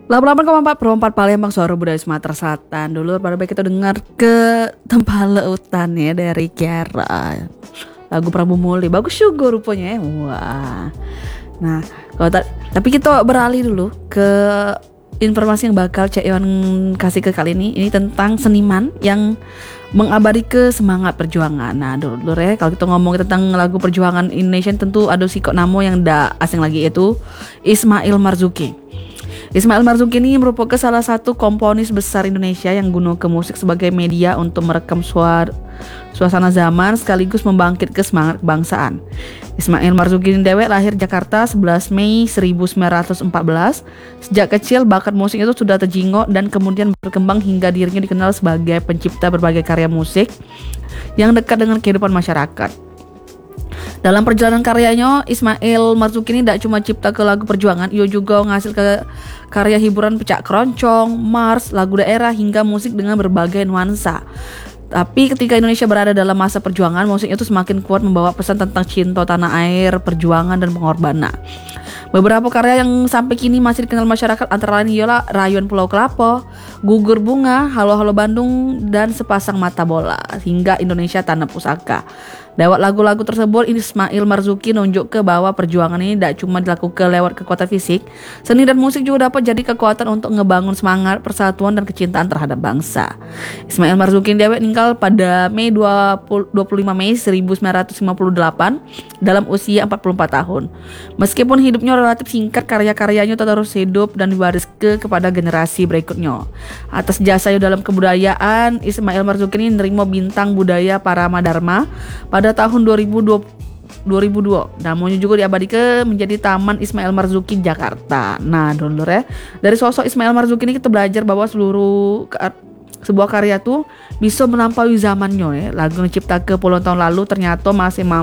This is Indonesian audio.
88,4 Palembang, suara budaya Sumatera Selatan. Dulu pada baik kita dengar ke Tempat Lautan ya dari Kiara. Lagu Prabu Muli, bagus juga rupanya ya. Wah. Nah, tapi kita beralih dulu ke informasi yang bakal Cak Iwan kasih ke kali ini. Ini tentang seniman yang mengabadi ke semangat perjuangan. Nah, dulu ya kalau kita ngomong tentang lagu perjuangan Indonesia, tentu ada si kok namo yang ndak asing lagi, yaitu Ismail Marzuki. Ismail Marzuki ini merupakan salah satu komponis besar Indonesia yang guna ke musik sebagai media untuk merekam suasana zaman sekaligus membangkitkan semangat kebangsaan. Ismail Marzuki ini dewek lahir Jakarta 11 Mei 1914. Sejak kecil bakat musik itu sudah terjingok dan kemudian berkembang hingga dirinya dikenal sebagai pencipta berbagai karya musik yang dekat dengan kehidupan masyarakat. Dalam perjalanan karyanya, Ismail Marzuki ini tidak cuma cipta ke lagu perjuangan, ia juga ngasil ke karya hiburan pecak keroncong, mars, lagu daerah hingga musik dengan berbagai nuansa. Tapi ketika Indonesia berada dalam masa perjuangan, musik itu semakin kuat membawa pesan tentang cinta tanah air, perjuangan dan pengorbanan. Beberapa karya yang sampai kini masih dikenal masyarakat antara lain ialah Rayuan Pulau Kelapa, Gugur Bunga, Halo Halo Bandung, dan Sepasang Mata Bola, hingga Indonesia Tanah Pusaka. Lewat lagu-lagu tersebut, Ismail Marzuki nunjuk ke bahwa perjuangan ini tidak cuma dilakukan lewat kekuatan fisik, seni dan musik juga dapat jadi kekuatan untuk ngebangun semangat, persatuan dan kecintaan terhadap bangsa. Ismail Marzuki dewek meninggal pada 25 Mei 1958 dalam usia 44 tahun. Meskipun hidupnya relatif singkat, karya-karyanya terus hidup dan diwariskan kepada generasi berikutnya. Atas jasanya dalam kebudayaan, Ismail Marzuki ini menerima bintang budaya Parama Dharma pada tahun 2002. Namanya juga diabadikan menjadi Taman Ismail Marzuki Jakarta. Nah, dulu ya, dari sosok Ismail Marzuki ini kita belajar bahwa sebuah karya tuh bisa melampaui zamannya ya. Lagu yang dicipta ke puluhan tahun lalu ternyata masih mampu